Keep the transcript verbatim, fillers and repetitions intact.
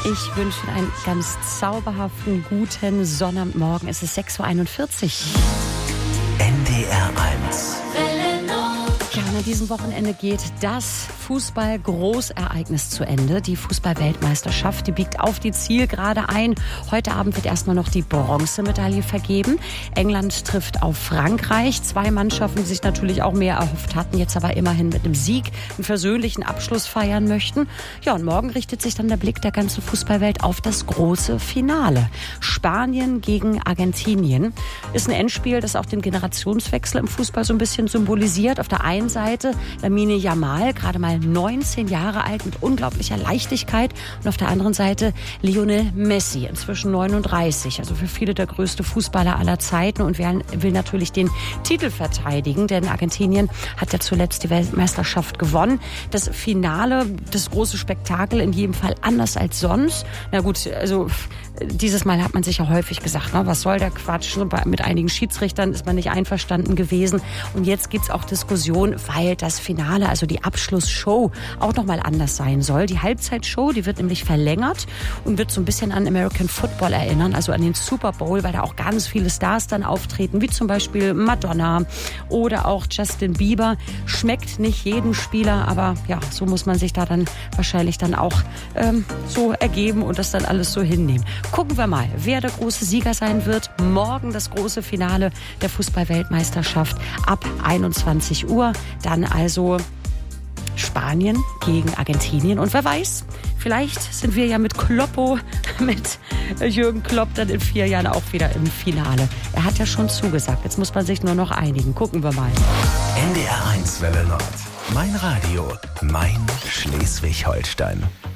Ich wünsche Ihnen einen ganz zauberhaften, guten Sonnabendmorgen. Es ist sechs Uhr einundvierzig. N D R eins. Ja, und an diesem Wochenende geht das Fußball-Großereignis zu Ende. Die Fußball-Weltmeisterschaft, die biegt auf die Zielgerade ein. Heute Abend wird erstmal noch die Bronzemedaille vergeben. England trifft auf Frankreich. Zwei Mannschaften, die sich natürlich auch mehr erhofft hatten, jetzt aber immerhin mit einem Sieg einen versöhnlichen Abschluss feiern möchten. Ja, und morgen richtet sich dann der Blick der ganzen Fußballwelt auf das große Finale. Spanien gegen Argentinien ist ein Endspiel, das auch den Generationswechsel im Fußball so ein bisschen symbolisiert. Auf der einen Seite Lamine Yamal, gerade mal neunzehn Jahre alt mit unglaublicher Leichtigkeit. Und auf der anderen Seite Lionel Messi, inzwischen neununddreißig. Also für viele der größte Fußballer aller Zeiten und will natürlich den Titel verteidigen, denn Argentinien hat ja zuletzt die Weltmeisterschaft gewonnen. Das Finale, das große Spektakel in jedem Fall anders als sonst. Na gut, also dieses Mal hat man sich ja häufig gesagt, ne, was soll der Quatsch? Mit einigen Schiedsrichtern ist man nicht einverstanden gewesen. Und jetzt gibt's auch Diskussion, weil das Finale, also die Abschlussshow, auch nochmal anders sein soll. Die Halbzeitshow, die wird nämlich verlängert und wird so ein bisschen an American Football erinnern, also an den Super Bowl, weil da auch ganz viele Stars dann auftreten, wie zum Beispiel Madonna oder auch Justin Bieber. Schmeckt nicht jedem Spieler, aber ja, so muss man sich da dann wahrscheinlich dann auch ähm, so ergeben und das dann alles so hinnehmen. Gucken wir mal, wer der große Sieger sein wird. Morgen das große Finale der Fußball-Weltmeisterschaft ab einundzwanzig Uhr. Dann also Spanien gegen Argentinien. Und wer weiß, vielleicht sind wir ja mit Kloppo, mit Jürgen Klopp dann in vier Jahren auch wieder im Finale. Er hat ja schon zugesagt. Jetzt muss man sich nur noch einigen. Gucken wir mal. N D R eins Welle Nord. Mein Radio, mein Schleswig-Holstein.